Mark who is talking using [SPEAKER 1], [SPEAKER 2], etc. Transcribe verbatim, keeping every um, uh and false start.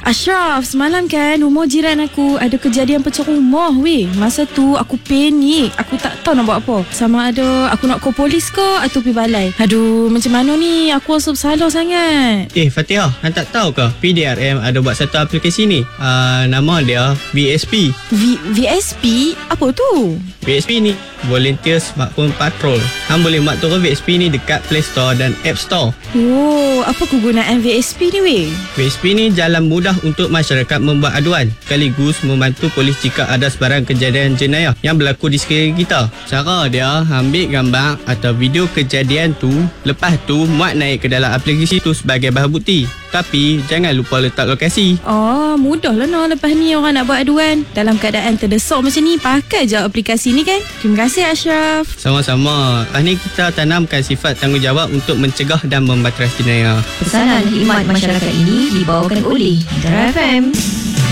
[SPEAKER 1] Ashraf, semalam kan rumah jiran aku ada kejadian pecah rumah weh. Masa tu aku panik. Aku tak tahu nak buat apa. Sama ada aku nak call polis ke atau pergi balai. Aduh, macam mana ni? Aku rasa bersalah sangat.
[SPEAKER 2] Eh Fatihah, hang tak tahu ke P D R M ada buat satu aplikasi ni? Uh, nama dia V S P.
[SPEAKER 1] V- VSP? Apa tu?
[SPEAKER 2] V S P ni Volunteer Smartphone Patrol. Hang boleh mak turun V S P ni dekat Play Store dan App Store.
[SPEAKER 1] Oh, apa kegunaan V S P ni weh?
[SPEAKER 2] V S P ni jalan mudah untuk masyarakat membuat aduan, sekaligus membantu polis jika ada sebarang kejadian jenayah yang berlaku di sekeliling kita. Cara dia, ambil gambar atau video kejadian tu, lepas tu muat naik ke dalam aplikasi tu sebagai bahan bukti. Tapi jangan lupa letak lokasi.
[SPEAKER 1] Oh, mudah lah no. Lepas ni orang nak buat aduan dalam keadaan terdesak macam ni, pakai je aplikasi ni kan. Terima kasih Ashraf.
[SPEAKER 2] Sama-sama. Lepas ni kita tanamkan sifat tanggungjawab untuk mencegah dan membateras jenayah.
[SPEAKER 3] Pesanan khidmat masyarakat ini dibawakan oleh Mitra F M.